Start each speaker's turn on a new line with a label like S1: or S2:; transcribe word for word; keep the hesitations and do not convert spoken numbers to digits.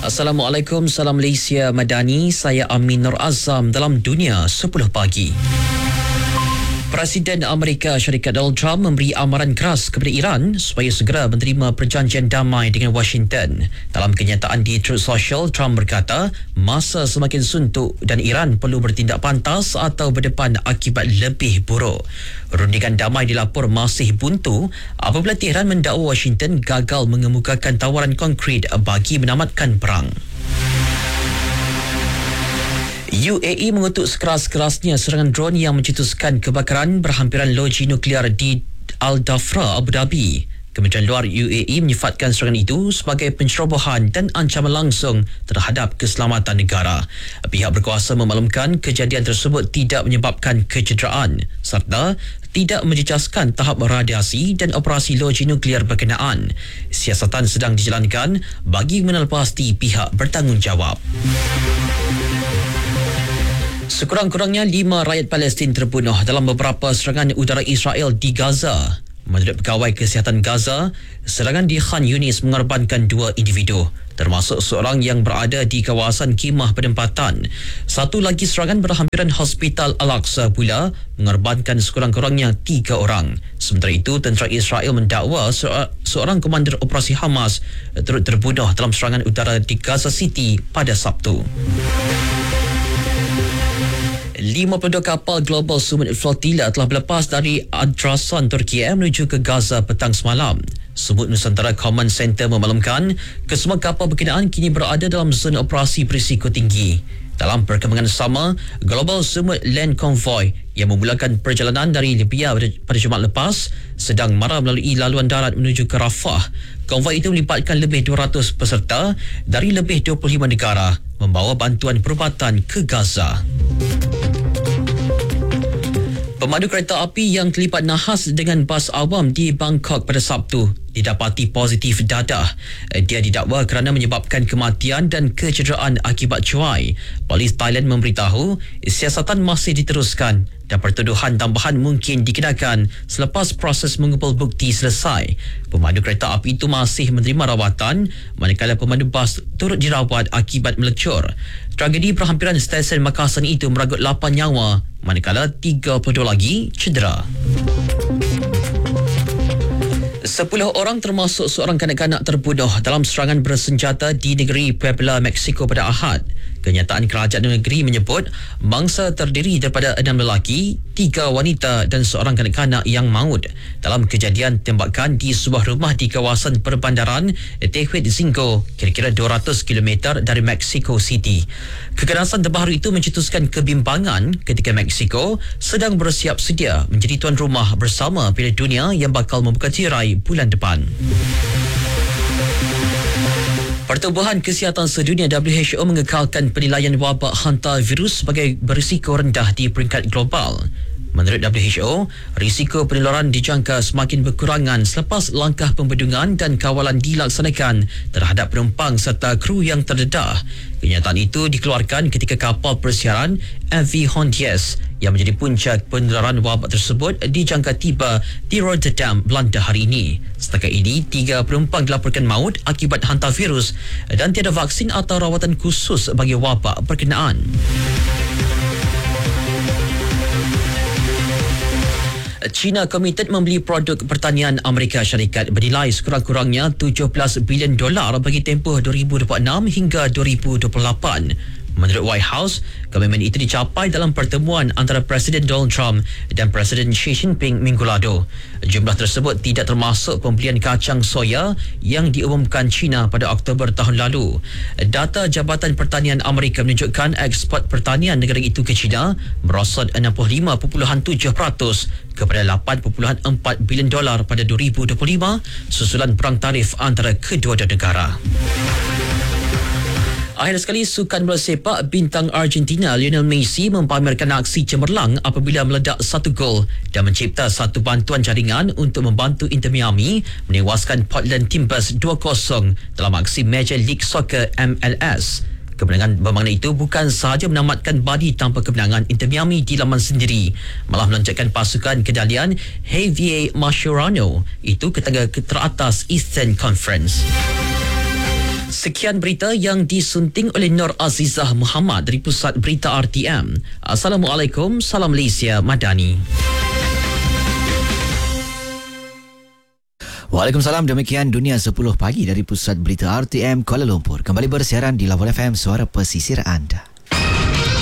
S1: Assalamualaikum, salam Malaysia Madani. Saya Amin Nur Azam dalam Dunia sepuluh pagi. Presiden Amerika Syarikat Donald Trump memberi amaran keras kepada Iran supaya segera menerima perjanjian damai dengan Washington. Dalam kenyataan di Truth Social, Trump berkata masa semakin suntuk dan Iran perlu bertindak pantas atau berdepan akibat lebih buruk. Rundingan damai dilapor masih buntu apabila Tehran mendakwa Washington gagal mengemukakan tawaran konkret bagi menamatkan perang. U A E mengutuk sekeras-kerasnya serangan drone yang mencetuskan kebakaran berhampiran loji nuklear di Al-Dhafra, Abu Dhabi. Kementerian Luar U A E menyifatkan serangan itu sebagai pencerobohan dan ancaman langsung terhadap keselamatan negara. Pihak berkuasa memaklumkan kejadian tersebut tidak menyebabkan kecederaan serta tidak menjejaskan tahap radiasi dan operasi loji nuklear berkenaan. Siasatan sedang dijalankan bagi mengenal pasti pihak bertanggungjawab. Sekurang-kurangnya lima rakyat Palestin terbunuh dalam beberapa serangan udara Israel di Gaza. Menurut Pegawai Kesihatan Gaza, serangan di Khan Yunis mengorbankan dua individu, termasuk seorang yang berada di kawasan khemah penempatan. Satu lagi serangan berhampiran Hospital Al-Aqsa pula mengorbankan sekurang-kurangnya tiga orang. Sementara itu, tentera Israel mendakwa seorang komander operasi Hamas turut terbunuh dalam serangan udara di Gaza City pada Sabtu. lima puluh dua kapal Global Summit Flotilla telah berlepas dari Adrasan, Turki menuju ke Gaza petang semalam. Sumut Nusantara Command Center memaklumkan kesemua kapal berkenaan kini berada dalam zona operasi berisiko tinggi. Dalam perkembangan sama, Global Summit Land Convoy yang memulakan perjalanan dari Libya pada Jumaat lepas sedang mara melalui laluan darat menuju ke Rafah. Konvoi itu melibatkan lebih dua ratus peserta dari lebih dua puluh lima negara membawa bantuan perubatan ke Gaza. Pemandu kereta api yang terlibat nahas dengan bas awam di Bangkok pada Sabtu didapati positif dadah. Dia didakwa kerana menyebabkan kematian dan kecederaan akibat cuai. Polis Thailand memberitahu siasatan masih diteruskan dan pertuduhan tambahan mungkin dikenakan selepas proses mengumpul bukti selesai. Pemandu kereta api itu masih menerima rawatan manakala pemandu bas turut dirawat akibat melecur. Tragedi perhampiran stesen Makassar itu meragut lapan nyawa manakala tiga puluh dua lagi cedera. Sepuluh orang termasuk seorang kanak-kanak terbunuh dalam serangan bersenjata di negeri Puebla, Mexico pada Ahad. Kenyataan kerajaan negeri menyebut mangsa terdiri daripada enam lelaki, tiga wanita dan seorang kanak-kanak yang maut dalam kejadian tembakan di sebuah rumah di kawasan perbandaran Tehuetzingo, kira-kira dua ratus kilometer dari Mexico City. Kekerasan terbaru itu mencetuskan kebimbangan ketika Mexico sedang bersiap sedia menjadi tuan rumah bersama Piala Dunia yang bakal membuka tirai bulan depan. Pertubuhan Kesihatan Sedunia W H O mengekalkan penilaian wabak hantavirus sebagai berisiko rendah di peringkat global. Menurut W H O, risiko penularan dijangka semakin berkurangan selepas langkah pembendungan dan kawalan dilaksanakan terhadap penumpang serta kru yang terdedah. Kenyataan itu dikeluarkan ketika kapal persiaran M V Hondies yang menjadi puncak penularan wabak tersebut dijangka tiba di Rotterdam, Belanda hari ini. Setakat ini, tiga penumpang dilaporkan maut akibat hantavirus dan tiada vaksin atau rawatan khusus bagi wabak berkenaan. China komited membeli produk pertanian Amerika Syarikat bernilai sekurang-kurangnya tujuh belas bilion dolar bagi tempoh dua ribu dua puluh enam hingga dua ribu dua puluh lapan. Menurut White House, komitmen itu dicapai dalam pertemuan antara Presiden Donald Trump dan Presiden Xi Jinping minggu lalu. Jumlah tersebut tidak termasuk pembelian kacang soya yang diumumkan China pada Oktober tahun lalu. Data Jabatan Pertanian Amerika menunjukkan ekspor pertanian negara itu ke China merosot enam puluh lima perpuluhan tujuh peratus kepada lapan perpuluhan empat bilion dolar pada dua ribu dua puluh lima susulan perang tarif antara kedua-dua negara. Akhir sekali, sukan bola sepak bintang Argentina Lionel Messi mempamerkan aksi cemerlang apabila meledak satu gol dan mencipta satu bantuan jaringan untuk membantu Inter Miami menewaskan Portland Timbers dua kosong dalam aksi Major League Soccer M L S. Kemenangan bermakna itu bukan sahaja menamatkan badi tanpa kemenangan Inter Miami di laman sendiri, malah melanjutkan pasukan kendalian Javier Mascherano itu ke tangga teratas Eastern Conference. Sekian berita yang disunting oleh Nur Azizah Muhammad dari Pusat Berita R T M. Assalamualaikum, salam Malaysia Madani.
S2: Waalaikumsalam, demikian Dunia sepuluh pagi dari Pusat Berita R T M Kuala Lumpur. Kembali bersiaran di Lawan F M, suara pesisir anda.